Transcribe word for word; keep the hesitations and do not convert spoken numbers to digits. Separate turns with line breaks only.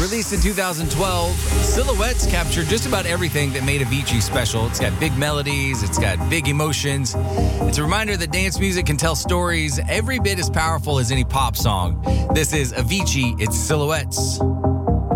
Released in two thousand twelve, Silhouettes captured just about everything that made Avicii special. It's got big melodies, it's got big emotions. It's a reminder that dance music can tell stories every bit as powerful as any pop song. This is Avicii, it's Silhouettes.